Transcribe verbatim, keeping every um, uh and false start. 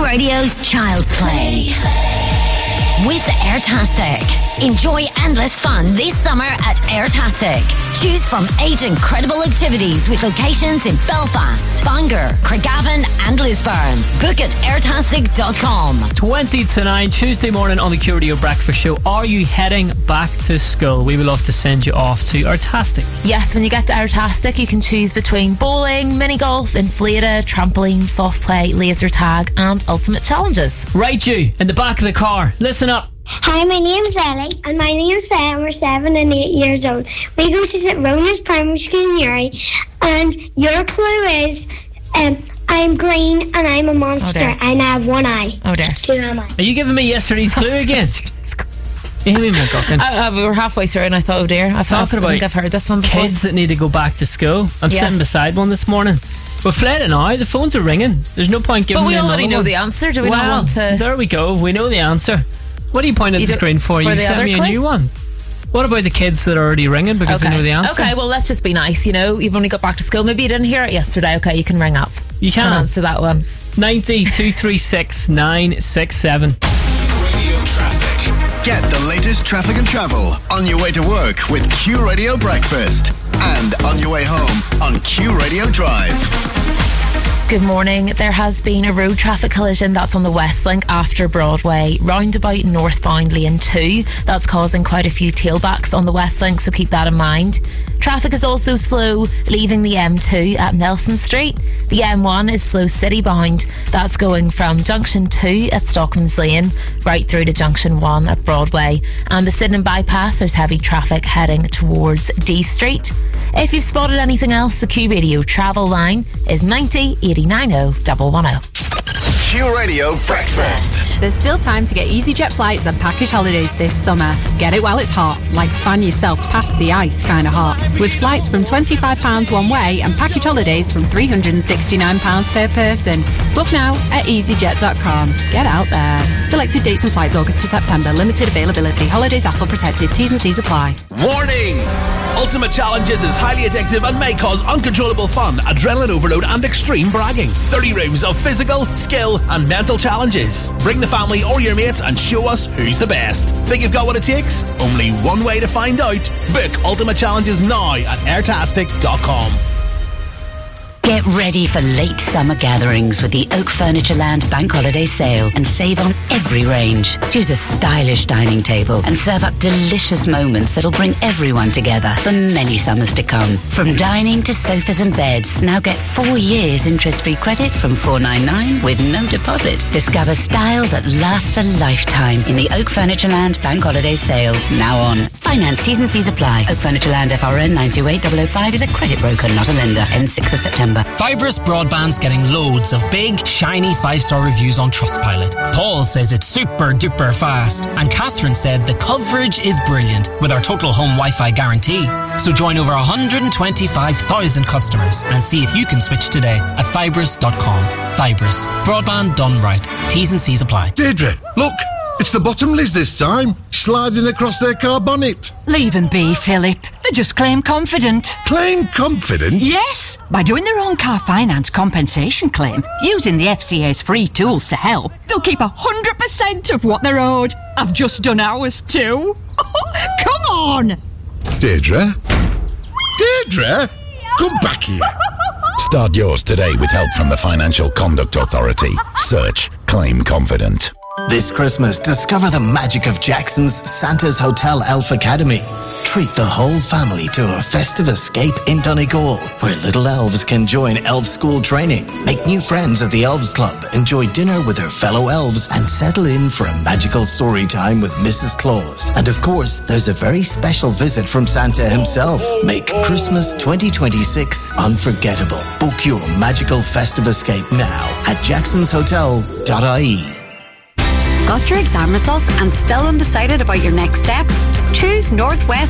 Radio's Child's Play. With Airtastic. Enjoy endless fun this summer at Airtastic. Choose from eight incredible activities with locations in Belfast, Bangor, Craigavon and Lisburn. Book at airtastic dot com. twenty to nine, Tuesday morning on the Q Radio Breakfast Show. Are you heading back to school? We would love to send you off to Airtastic. Yes, when you get to Airtastic, you can choose between bowling, mini golf, inflated, trampoline, soft play, laser tag and ultimate challenges. Right, you, in the back of the car. Listen up. Hi, my name's Ellie and my name's Faye and we're seven and eight years old. We go to Saint Rona's Primary School in Uri and your clue is um, I'm green and I'm a monster oh and I have one eye. Oh dear. Who am I? Are you giving me yesterday's clue again? You hear me, McGuckin? Uh, uh, we were halfway through and I thought, oh dear, I've, Talking I've, about I think I've heard this one before. Kids that need to go back to school. I'm Yes. sitting beside one this morning. We're flat now, the phones are ringing. There's no point giving But we me another already know one. the answer. Do we well, not want to? There we go. We know the answer. What are you pointing at You the do- screen for? for You the sent other me a clue? new one. What about the kids that are already ringing because okay. they know the answer? Okay, well, let's just be nice, you know. You've only got back to school. Maybe you didn't hear it yesterday. Okay, you can ring up. You can. And answer that one. ninety, two three six, nine six seven. Radio traffic. Get the latest traffic and travel on your way to work with Q Radio Breakfast and on your way home on Q Radio Drive. Good morning. There has been a road traffic collision that's on the Westlink after Broadway, roundabout northbound lane two. That's causing quite a few tailbacks on the Westlink, so keep that in mind. Traffic is also slow leaving the M two at Nelson Street. The M one is slow city bound. That's going from Junction two at Stockman's Lane right through to Junction one at Broadway. And the Sydenham bypass, there's heavy traffic heading towards D Street. If you've spotted anything else, the Q Radio travel line is ninety, eighty, ninety, one hundred. Q Radio Breakfast. There's still time to get EasyJet flights and package holidays this summer. Get it while it's hot, like fan yourself past the ice kind of hot. With flights from twenty-five pounds one way and package holidays from three hundred sixty-nine pounds per person. Book now at easyjet dot com. Get out there. Selected dates and flights August to September. Limited availability. Holidays A T L protected. T's and C's apply. Warning! Ultimate Challenges is highly addictive and may cause uncontrollable fun, adrenaline overload and extreme bragging. thirty rooms of physical, skill and mental challenges. Bring the family or your mates and show us who's the best. Think you've got what it takes? Only one way to find out. Book Ultimate Challenges now at airtastic dot com. Get ready for late summer gatherings with the Oak Furnitureland Bank Holiday Sale and save on every range. Choose a stylish dining table and serve up delicious moments that'll bring everyone together for many summers to come. From dining to sofas and beds, now get four years interest-free credit from four ninety-nine with no deposit. Discover style that lasts a lifetime in the Oak Furnitureland Bank Holiday Sale. Now on. Finance T's and C's apply. Oak Furnitureland F R N nine two eight zero zero five is a credit broker, not a lender. Ends sixth of September. Fibrous Broadband's getting loads of big, shiny five-star reviews on Trustpilot. Paul says it's super duper fast, and Catherine said the coverage is brilliant with our total home Wi-Fi guarantee. So join over one hundred twenty-five thousand customers and see if you can switch today at fibrous dot com. Fibrous. Broadband done right. T's and C's apply. Deirdre, look, it's the Bottomleys this time, sliding across their car bonnet. Leave 'em be, Philip. They just claim confident. Claim confident? Yes, by doing their own car finance compensation claim, using the F C A's free tools to help, they'll keep one hundred percent of what they're owed. I've just done ours too. Come on! Deirdre? Deirdre? Come back here. Start yours today with help from the Financial Conduct Authority. Search Claim Confident. This Christmas, discover the magic of Jackson's Santa's Hotel Elf Academy. Treat the whole family to a festive escape in Donegal, where little elves can join elf school training, make new friends at the Elves Club, enjoy dinner with their fellow elves, and settle in for a magical story time with Missus Claus. And of course, there's a very special visit from Santa himself. Make Christmas twenty twenty-six unforgettable. Book your magical festive escape now at jacksons hotel dot I E. Got your exam results and still undecided about your next step? Choose Northwest